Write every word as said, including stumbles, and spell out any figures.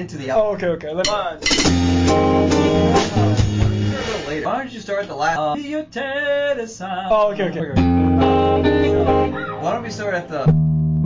into the Oh, okay, okay. Let One. later. Why don't you start the last? Uh, Oh, okay, okay. okay. Why don't we start at the?